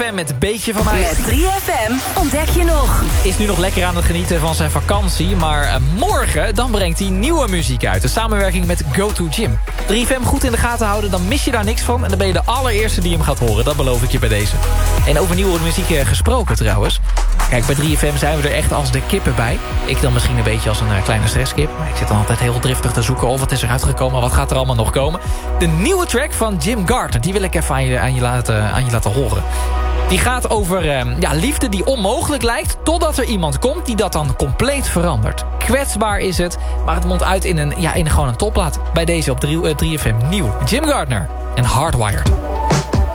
3FM met Beetje van mij. Met 3FM ontdek je nog. Is nu nog lekker aan het genieten van zijn vakantie. Maar morgen dan brengt hij nieuwe muziek uit. De samenwerking met Go To Gym. 3FM goed in de gaten houden, dan mis je daar niks van. En dan ben je de allereerste die hem gaat horen. Dat beloof ik je bij deze. En over nieuwe muziek gesproken trouwens. Kijk, bij 3FM zijn we er echt als de kippen bij. Ik dan misschien een beetje als een kleine stresskip. Maar ik zit dan altijd heel driftig te zoeken. Wat is er uitgekomen? Wat gaat er allemaal nog komen? De nieuwe track van Jim Gardner. Die wil ik even aan je laten horen. Die gaat over liefde die onmogelijk lijkt... totdat er iemand komt die dat dan compleet verandert. Kwetsbaar is het, maar het mondt uit in gewoon een topplaat. Bij deze op 3FM nieuw. Jim Gardner en Hardwired.